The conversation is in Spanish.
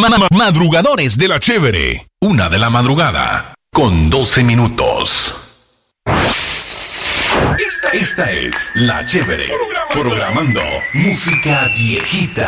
Madrugadores de la Chévere. 1:00 a.m. 12 minutos. Esta es La Chévere. Programando música viejita.